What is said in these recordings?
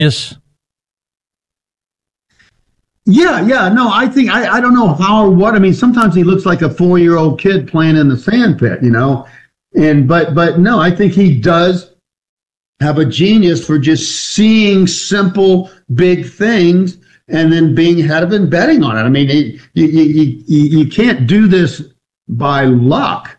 Yes. Yeah. No, I think I don't know how or what. I mean, sometimes he looks like a 4-year-old kid playing in the sand pit, And but no, I think he does have a genius for just seeing simple, big things and then being ahead of it and betting on it. I mean, you can't do this by luck.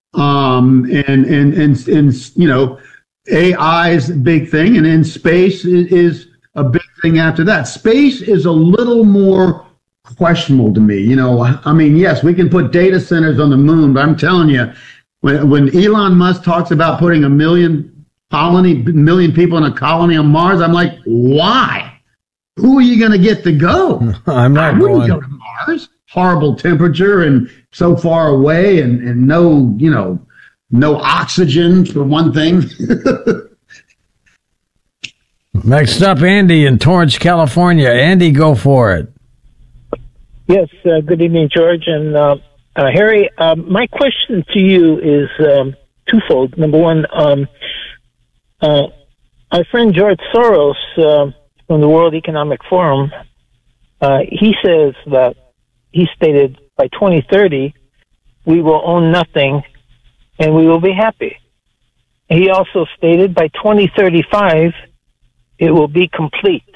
AI is a big thing, and then space is a big thing after that. Space is a little more questionable to me. I mean, yes, we can put data centers on the moon, but I'm telling you, when Elon Musk talks about putting a million people in a colony on Mars, I'm like, why? Who are you going to get to go? I'm not going. I wouldn't go to Mars. Horrible temperature and so far away, and no oxygen for one thing. Next up, Andy in Torrance, California. Andy, go for it. Yes, good evening, George and Harry. My question to you is twofold. Number one, our friend George Soros from the World Economic Forum, he says that he stated by 2030 we will own nothing and we will be happy. He also stated by 2035 it will be complete.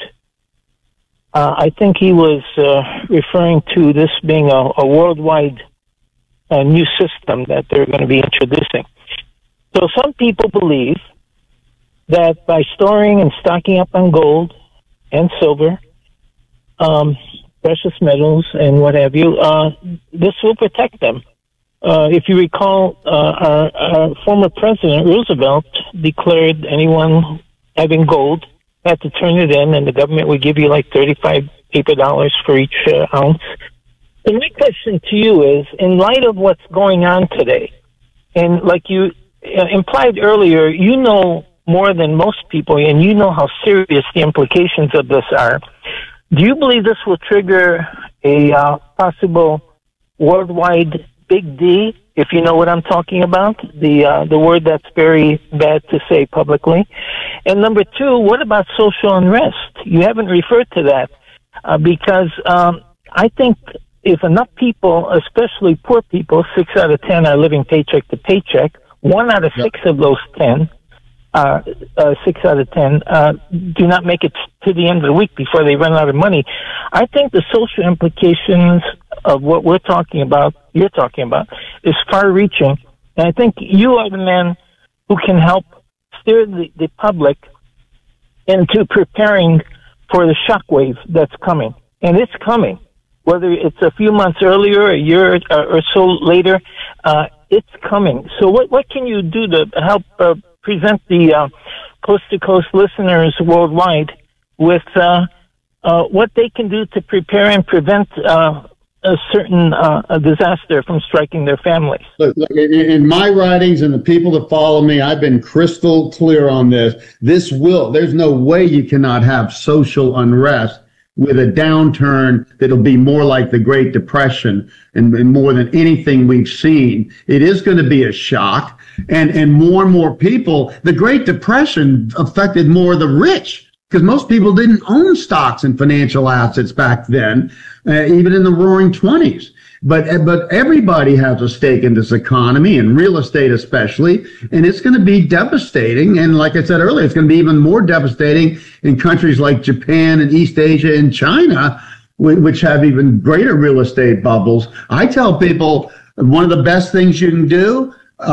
I think he was referring to this being a worldwide new system that they're going to be introducing. So some people believe that by storing and stocking up on gold and silver, precious metals and what have you, this will protect them. If you recall, our former president, Roosevelt, declared anyone having gold had to turn it in, and the government would give you like 35 paper dollars for each ounce. So my question to you is, in light of what's going on today, and like you implied earlier, you know more than most people, and you know how serious the implications of this are. Do you believe this will trigger a possible worldwide Big D, if you know what I'm talking about, the word that's very bad to say publicly? And number two, what about social unrest? You haven't referred to that because I think if enough people, especially poor people, 6 out of 10 are living paycheck to paycheck, 1 out of 6 of those 10, 6 out of 10, do not make it to the end of the week before they run out of money. I think the social implications of what you're talking about, is far-reaching. And I think you are the man who can help steer the public into preparing for the shockwave that's coming. And it's coming. Whether it's a few months earlier, a year or so later, it's coming. So what can you do to help present the coast-to-coast listeners worldwide with what they can do to prepare and prevent a certain disaster from striking their families? Look, in my writings and the people that follow me, I've been crystal clear on this. There's no way you cannot have social unrest with a downturn that'll be more like the Great Depression and more than anything we've seen. It is going to be a shock, and more people. The Great Depression affected more of the rich because most people didn't own stocks and financial assets back then, even in the Roaring 20s. But everybody has a stake in this economy, and real estate especially, and it's going to be devastating. And like I said earlier, it's going to be even more devastating in countries like Japan and East Asia and China, which have even greater real estate bubbles. I tell people one of the best things you can do.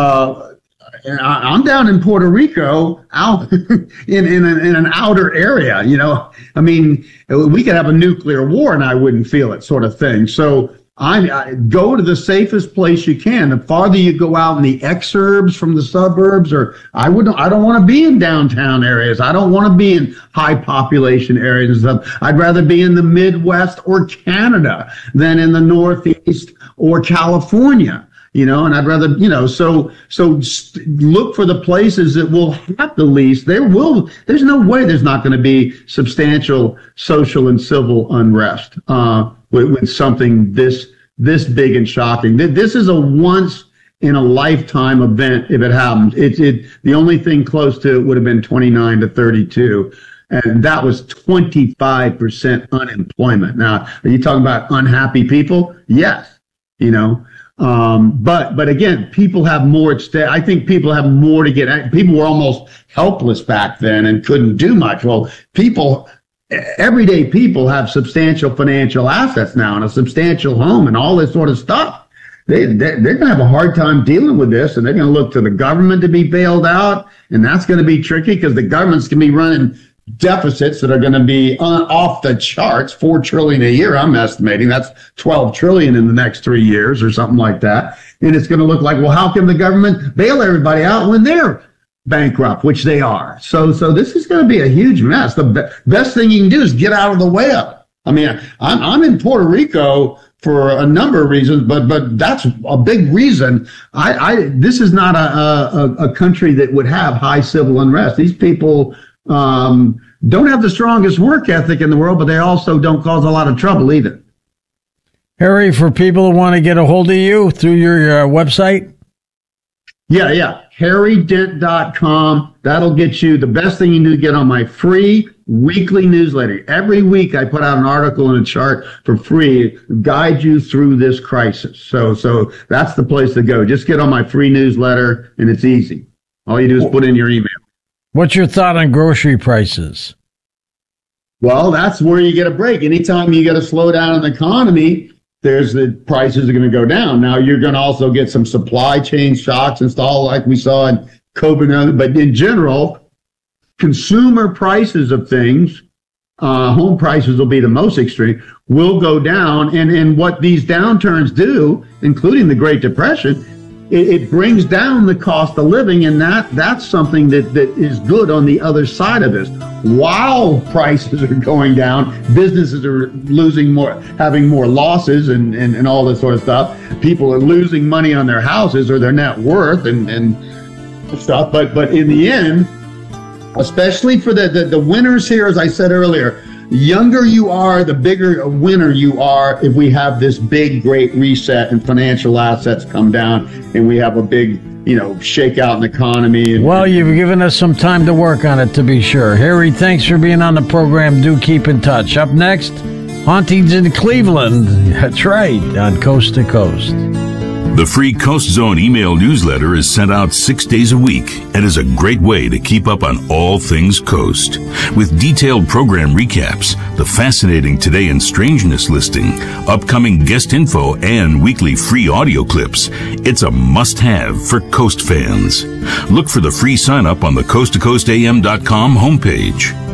I'm down in Puerto Rico, out in an outer area. I mean, we could have a nuclear war and I wouldn't feel it, sort of thing. So I go to the safest place you can. The farther you go out in the exurbs from the suburbs, or I don't want to be in downtown areas. I don't want to be in high population areas and stuff. I'd rather be in the Midwest or Canada than in the Northeast or California. And I'd rather, so look for the places that will have the least. There's no way there's not going to be substantial social and civil unrest, with something this big and shocking. This is a once in a lifetime event if it happens. The only thing close to it would have been 29 to 32. And that was 25% unemployment. Now, are you talking about unhappy people? Yes. But again, people have more at stake. I think people have more to get at. People were almost helpless back then and couldn't do much. Well, everyday people have substantial financial assets now and a substantial home and all this sort of stuff. They're going to have a hard time dealing with this, and they're going to look to the government to be bailed out, and that's going to be tricky because the government's going to be running deficits that are going to be off the charts, $4 trillion a year. I'm estimating that's $12 trillion in the next 3 years or something like that. And it's going to look like, well, how can the government bail everybody out when they're bankrupt, which they are? So this is going to be a huge mess. The best thing you can do is get out of the way of it. I mean, I'm in Puerto Rico for a number of reasons, but that's a big reason. This is not a country that would have high civil unrest. These people don't have the strongest work ethic in the world, but they also don't cause a lot of trouble either. Harry, for people who want to get a hold of you through your website? Yeah. HarryDent.com. That'll get you the best thing you need to get on my free weekly newsletter. Every week I put out an article and a chart for free, guide you through this crisis. So that's the place to go. Just get on my free newsletter and it's easy. All you do is put in your email. What's your thought on grocery prices? Well, that's where you get a break. Anytime you get a slowdown in the economy, the prices are going to go down. Now, you're going to also get some supply chain shocks and stuff like we saw in COVID. But in general, consumer prices of things, home prices will be the most extreme, will go down. And what these downturns do, including the Great Depression, it brings down the cost of living, and that's something that is good on the other side of this. While prices are going down, businesses are losing more, having more losses and all this sort of stuff. People are losing money on their houses or their net worth and stuff. But in the end, especially for the winners here, as I said earlier, the younger you are, the bigger a winner you are if we have this big, great reset and financial assets come down and we have a big, shakeout in the economy. Well, you've given us some time to work on it, to be sure. Harry, thanks for being on the program. Do keep in touch. Up next, hauntings in Cleveland. That's right, on Coast to Coast. The free Coast Zone email newsletter is sent out 6 days a week and is a great way to keep up on all things Coast. With detailed program recaps, the fascinating Today in Strangeness listing, upcoming guest info, and weekly free audio clips, it's a must-have for Coast fans. Look for the free sign-up on the coasttocoastam.com homepage.